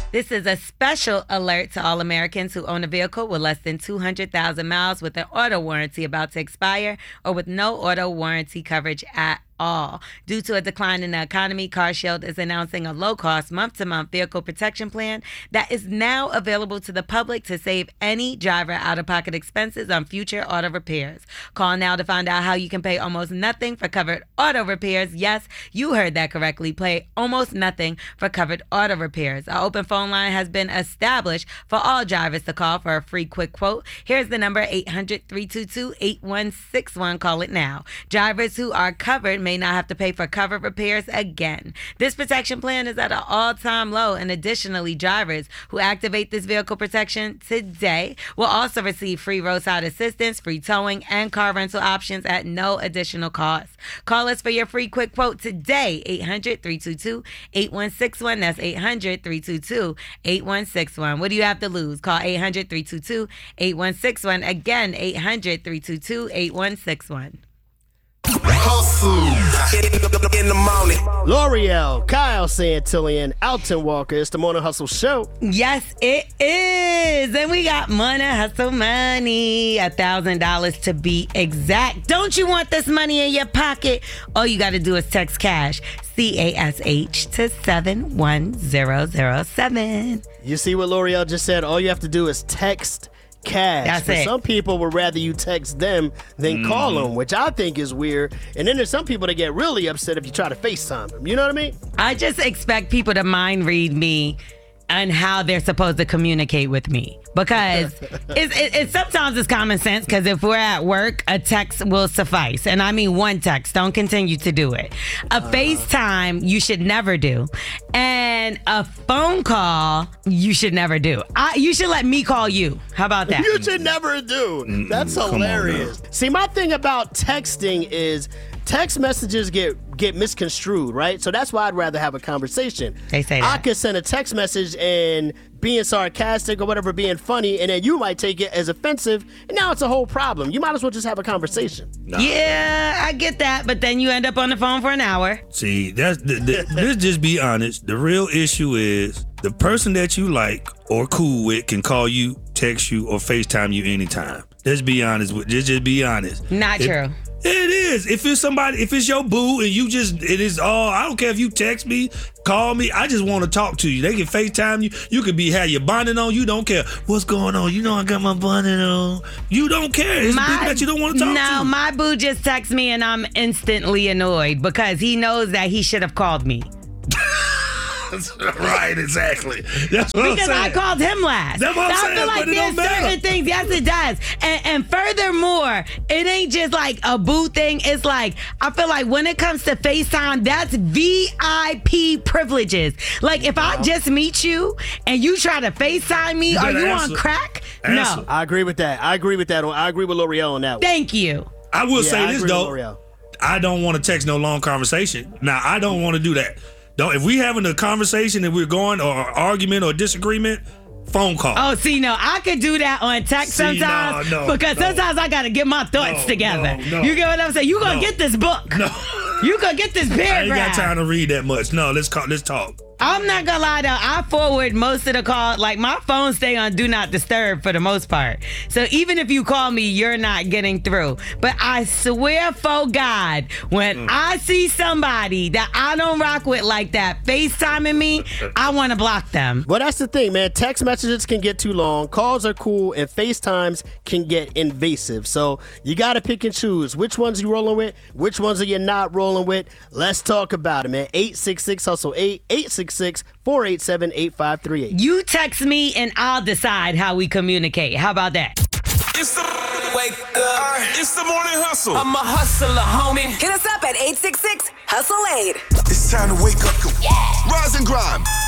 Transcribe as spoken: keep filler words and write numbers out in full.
This is a special alert to all Americans who own a vehicle with less than two hundred thousand miles with an auto warranty about to expire or with no auto warranty coverage at all. Due to a decline in the economy, CarShield is announcing a low-cost month-to-month vehicle protection plan that is now available to the public to save any driver out-of-pocket expenses on future auto repairs. Call now to find out how you can pay almost nothing for covered auto repairs. Yes, you heard that correctly. Pay almost nothing for covered auto repairs. Our open phone line has been established for all drivers to call for a free quick quote. Here's the number, eight hundred, three two two, eight one six one. Call it now. Drivers who are covered may not have to pay for covered repairs again. This protection plan is at an all-time low, and additionally, drivers who activate this vehicle protection today will also receive free roadside assistance, free towing, and car rental options at no additional cost. Call us for your free quick quote today, eight hundred, three two two, eight one six one. That's eight hundred, three two two, eight one six one. What do you have to lose? Call eight hundred, three two two, eight one six one. Again, eight hundred, three two two, eight one six one. Hustle in the morning. L'Oreal, Kyle Santillan, Alton Walker. It's the Morning Hustle Show. Yes, it is. And we got Morning Hustle money, one thousand dollars to be exact. Don't you want this money in your pocket? All you got to do is text cash, C A S H, to seven one zero zero seven. You see what L'Oreal just said? All you have to do is text cash. That's For it. some people would rather you text them than Mm. call them, which I think is weird. And then there's some people that get really upset if you try to FaceTime them. You know what I mean? I just expect people to mind read me and how they're supposed to communicate with me, because it's, it, it sometimes it's common sense, because if we're at work, a text will suffice. And I mean one text. Don't continue to do it. A uh, FaceTime you should never do. And a phone call you should never do. I, you should let me call you. How about that? You should never do. Mm-mm, That's hilarious. See, my thing about texting is text messages get get misconstrued, right? So that's why I'd rather have a conversation. They say I that. could send a text message and being sarcastic or whatever, being funny, and then you might take it as offensive, and now it's a whole problem. You might as well just have a conversation. Nah. Yeah, I get that, but then you end up on the phone for an hour. See, that's the, the, let's just be honest. The real issue is the person that you like or cool with can call you, text you, or FaceTime you anytime. Let's be honest with just just be honest. Not If- true. It is. If it's somebody, if it's your boo and you just, it is all, I don't care if you text me, call me, I just want to talk to you. They can FaceTime you. You could be, have your bonnet on. You don't care. What's going on? You know I got my bonnet on. You don't care. It's the people that you don't want to talk no, to. my boo just texts me and I'm instantly annoyed because he knows that he should have called me. Right, exactly. That's what Because I'm I saying. called him last. That's what I'm I saying, feel like but it there's don't matter. certain things, yes it does. And, and furthermore, it ain't just like a boo thing. It's like, I feel like when it comes to FaceTime, that's V I P privileges. Like if I just meet you and you try to FaceTime me, You are better you answer. on crack? Answer. No. I agree with that. I agree with that. I agree with L'Oreal on that one. Thank you. I will Yeah, say I this agree with though. L'Oreal. I don't want to text no long conversation. Now, I don't want to do that. Don't, if we having a conversation and we're going or argument or disagreement, phone call. Oh, see, no, I could do that on text See, sometimes no, no, because no. sometimes I got to get my thoughts No, together. no, no. You get what I'm saying? You gonna No. get this book. No. You gonna get this I ain't got paragraph. time to read that much. No, let's call, let's talk. I'm not gonna lie though, I forward most of the call. Like my phone stay on do not disturb for the most part. So even if you call me, you're not getting through. But I swear for God, when Mm. I see somebody that I don't rock with like that FaceTiming me, I want to block them. Well, that's the thing, man. Text messages can get too long. Calls are cool, and FaceTimes can get invasive. So you got to pick and choose. Which ones you rolling with? Which ones are you not rolling with? Let's talk about it, man. eight six six hustle eight, eight six six, four eight seven, eight five three eight. You text me and I'll decide how we communicate. How about that? It's the wake up. It's the morning hustle. I'm a hustler, homie. Hit us up at eight six six, hustle eight. It's time to wake up. Rise and grind.